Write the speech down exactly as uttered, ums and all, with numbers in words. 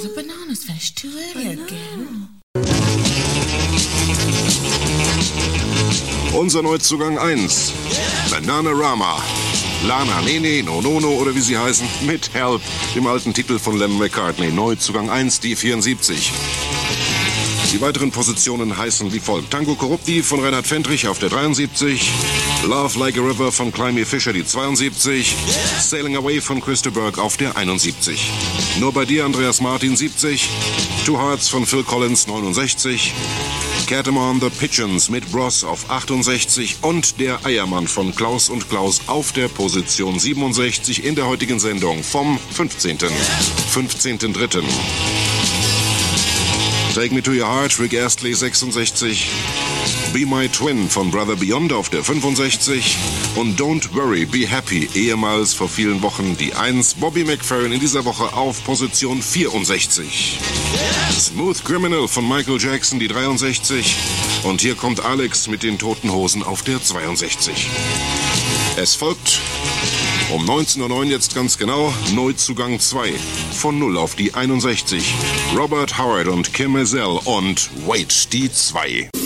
the banana's fresh too early again. Unser Neuzugang eins. Bananarama. Lana Nene, No Nono oder wie sie heißen, mit Help, dem alten Titel von Lennon McCartney. Neuzugang eins, die vierundsiebzig. Die weiteren Positionen heißen wie folgt. Tango Corrupti von Reinhard Fendrich auf der dreiundsiebzig. Love Like a River von Climby Fisher die zweiundsiebzig. Sailing Away von Christa Burke auf der einundsiebzig. Nur bei dir Andreas Martin siebzig. Two Hearts von Phil Collins neunundsechzig. Catamount the Pigeons mit Bros auf achtundsechzig und der Eiermann von Klaus und Klaus auf der Position siebenundsechzig in der heutigen Sendung vom fünfzehnten dritten Take Me to Your Heart, Rick Astley sechsundsechzig. Be My Twin von Brother Beyond auf der fünfundsechzig und Don't Worry, Be Happy, ehemals vor vielen Wochen die eins. Bobby McFerrin in dieser Woche auf Position vierundsechzig. Smooth Criminal von Michael Jackson die dreiundsechzig und hier kommt Alex mit den Toten Hosen auf der zweiundsechzig. Es folgt um neunzehn Uhr neun jetzt ganz genau Neuzugang zwei von null auf die einundsechzig. Robert Howard und Kim Mazel und Wait, die zwei.